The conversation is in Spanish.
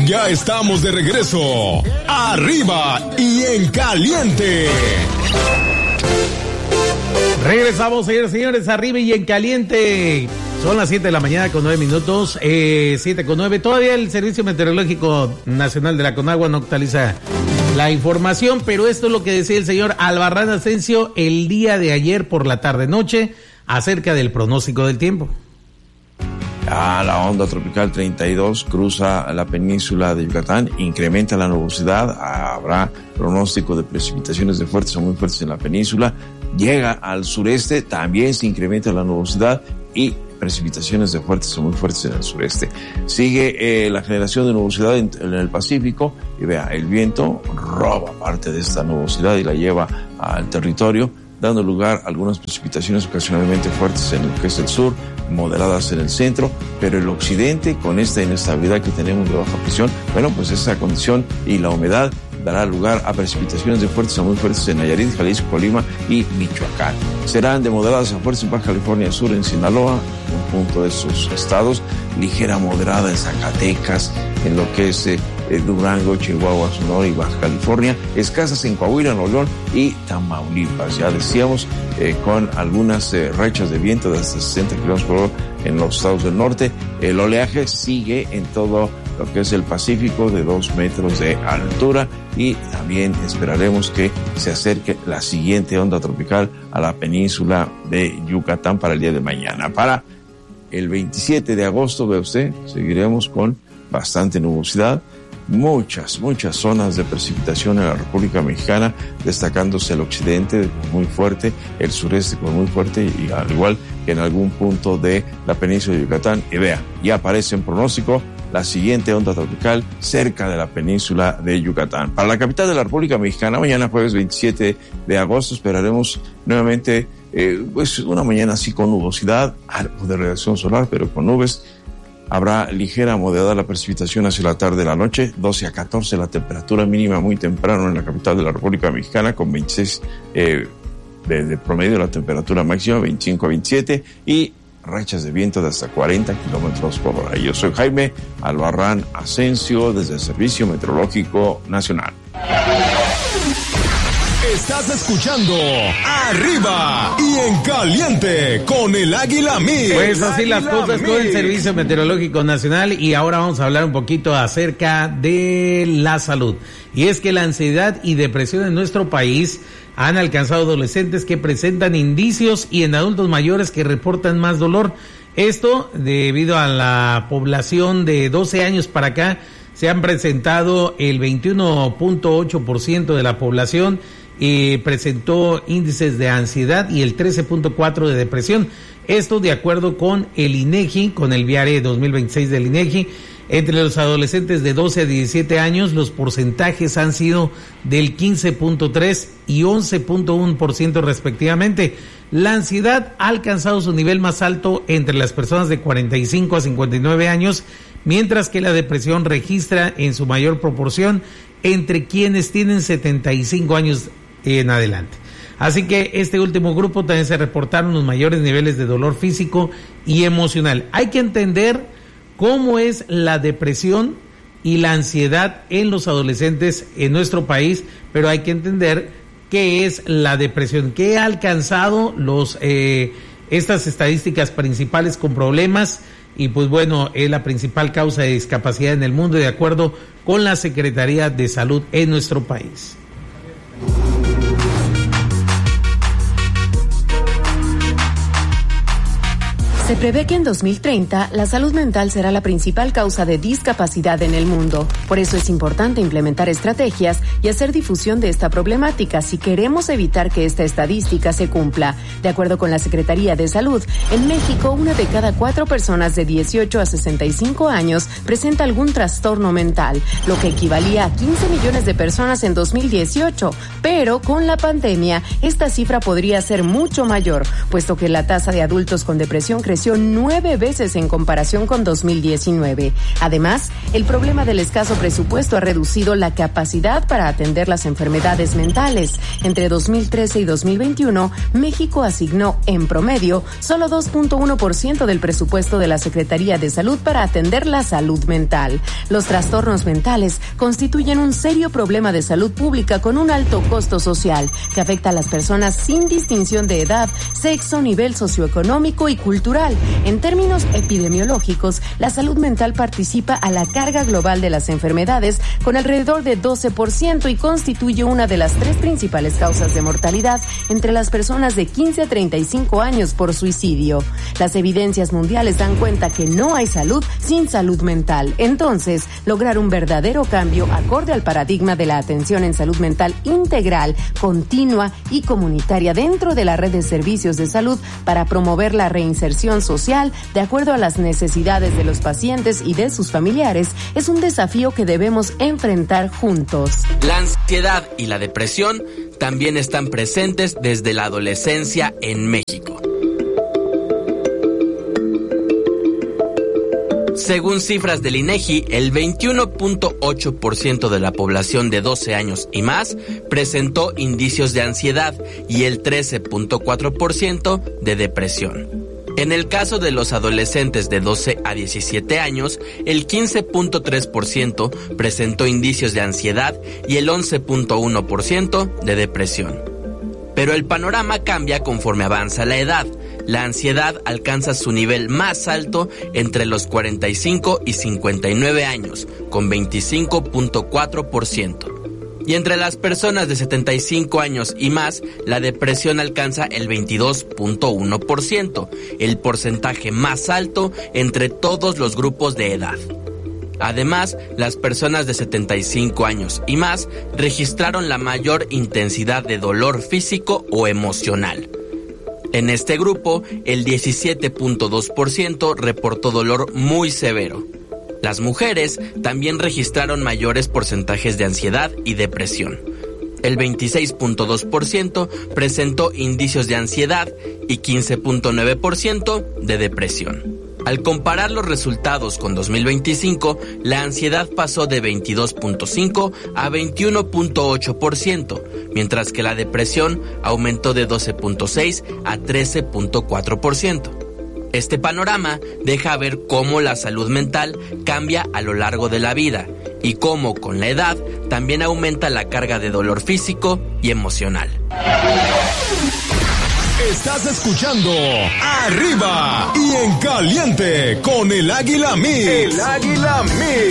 Ya estamos de regreso. Arriba y en caliente. Regresamos, señores, arriba y en caliente. Son las 7 de la mañana con 9 minutos, 7:09. Todavía el Servicio Meteorológico Nacional de la Conagua no actualiza la información, pero esto es lo que decía el señor Albarrán Asensio el día de ayer por la tarde-noche acerca del pronóstico del tiempo. La onda tropical 32 cruza la península de Yucatán, incrementa la nubosidad, habrá pronóstico de precipitaciones de fuertes o muy fuertes en la península, llega al sureste, también se incrementa la nubosidad y precipitaciones de fuertes o muy fuertes en el sureste. Sigue la generación de nubosidad en el Pacífico y vea, el viento roba parte de esta nubosidad y la lleva al territorio, dando lugar a algunas precipitaciones ocasionalmente fuertes en lo que es el sur, moderadas en el centro, pero el occidente, con esta inestabilidad que tenemos de baja presión, bueno, pues esa condición y la humedad dará lugar a precipitaciones de fuertes a muy fuertes en Nayarit, Jalisco, Colima y Michoacán. Serán de moderadas a fuertes en Baja California Sur, en Sinaloa, un punto de esos estados, ligera moderada en Zacatecas, en lo que es Durango, Chihuahua, Sonora y Baja California, escasas en Coahuila, Nuevo León y Tamaulipas. Ya decíamos, con algunas rachas de viento de hasta 60 kilómetros por hora en los estados del norte. El oleaje sigue en todo lo que es el Pacífico de 2 metros de altura y también esperaremos que se acerque la siguiente onda tropical a la península de Yucatán para el día de mañana. Para el 27 de agosto, ve usted, seguiremos con bastante nubosidad, muchas zonas de precipitación en la República Mexicana, destacándose el occidente muy fuerte, el sureste con muy fuerte y al igual que en algún punto de la península de Yucatán. Y vea, ya aparece en pronóstico la siguiente onda tropical cerca de la península de Yucatán. Para la capital de la República Mexicana, mañana jueves 27 de agosto, esperaremos nuevamente pues una mañana así con nubosidad, algo de radiación solar, pero con nubes. Habrá ligera moderada la precipitación hacia la tarde de la noche, 12 a 14 la temperatura mínima muy temprano en la capital de la República Mexicana, con 26 de promedio, la temperatura máxima 25 a 27 y rachas de viento de hasta 40 kilómetros por hora. Yo soy Jaime Albarrán Asensio desde el Servicio Meteorológico Nacional. Estás escuchando Arriba y en Caliente con el Águila Mix. Pues así las cosas con el Servicio Meteorológico Nacional y ahora vamos a hablar un poquito acerca de la salud. Y es que la ansiedad y depresión en nuestro país han alcanzado adolescentes que presentan indicios y en adultos mayores que reportan más dolor. Esto debido a la población de 12 años para acá se han presentado el 21.8% de la población presentó índices de ansiedad y el 13.4% de depresión. Esto de acuerdo con el INEGI, con el VIARE 2026 del INEGI. Entre los adolescentes de 12 a 17 años, los porcentajes han sido del 15.3% y 11.1% respectivamente. La ansiedad ha alcanzado su nivel más alto entre las personas de 45 a 59 años, mientras que la depresión registra en su mayor proporción entre quienes tienen 75 años en adelante. Así que este último grupo también se reportaron los mayores niveles de dolor físico y emocional. Hay que entender cómo es la depresión y la ansiedad en los adolescentes en nuestro país, pero hay que entender qué es la depresión, qué ha alcanzado estas estadísticas principales con problemas. Y pues bueno, es la principal causa de discapacidad en el mundo de acuerdo con la Secretaría de Salud en nuestro país. Se prevé que en 2030 la salud mental será la principal causa de discapacidad en el mundo. Por eso es importante implementar estrategias y hacer difusión de esta problemática si queremos evitar que esta estadística se cumpla. De acuerdo con la Secretaría de Salud, en México 1 de cada 4 personas de 18 a 65 años presenta algún trastorno mental, lo que equivalía a 15 millones de personas en 2018. Pero con la pandemia, esta cifra podría ser mucho mayor, puesto que la tasa de adultos con depresión creció creció 9 veces en comparación con 2019. Además, el problema del escaso presupuesto ha reducido la capacidad para atender las enfermedades mentales. Entre 2013 y 2021, México asignó, en promedio, solo 2.1% del presupuesto de la Secretaría de Salud para atender la salud mental. Los trastornos mentales constituyen un serio problema de salud pública con un alto costo social que afecta a las personas sin distinción de edad, sexo, nivel socioeconómico y cultural. En términos epidemiológicos, la salud mental participa a la carga global de las enfermedades con alrededor de 12% y constituye una de las 3 principales causas de mortalidad entre las personas de 15 a 35 años por suicidio. Las evidencias mundiales dan cuenta que no hay salud sin salud mental. Entonces, lograr un verdadero cambio acorde al paradigma de la atención en salud mental integral, continua y comunitaria dentro de la red de servicios de salud para promover la reinserción social de acuerdo a las necesidades de los pacientes y de sus familiares es un desafío que debemos enfrentar juntos. La ansiedad y la depresión también están presentes desde la adolescencia en México. Según cifras del INEGI, el 21.8% de la población de 12 años y más presentó indicios de ansiedad y el 13.4% de depresión. En el caso de los adolescentes de 12 a 17 años, el 15.3% presentó indicios de ansiedad y el 11.1% de depresión. Pero el panorama cambia conforme avanza la edad. La ansiedad alcanza su nivel más alto entre los 45 y 59 años, con 25.4%. Y entre las personas de 75 años y más, la depresión alcanza el 22.1%, el porcentaje más alto entre todos los grupos de edad. Además, las personas de 75 años y más registraron la mayor intensidad de dolor físico o emocional. En este grupo, el 17.2% reportó dolor muy severo. Las mujeres también registraron mayores porcentajes de ansiedad y depresión. El 26.2% presentó indicios de ansiedad y 15.9% de depresión. Al comparar los resultados con 2025, la ansiedad pasó de 22.5 a 21.8%, mientras que la depresión aumentó de 12.6 a 13.4%. Este panorama deja ver cómo la salud mental cambia a lo largo de la vida y cómo con la edad también aumenta la carga de dolor físico y emocional. Estás escuchando Arriba y en Caliente con el Águila Mix. El Águila Mix.